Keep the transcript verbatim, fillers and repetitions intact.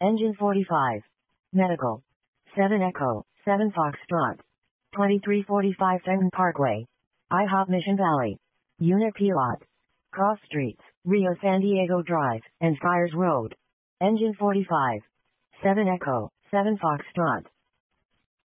Engine forty-five. Medical. seven Echo, seven Foxtrot. twenty-three forty-five Fenton Parkway. I HOP Mission Valley. Unit Pilot. Cross Streets, Rio San Diego Drive, and Friars Road. Engine forty-five. seven Echo, seven Foxtrot.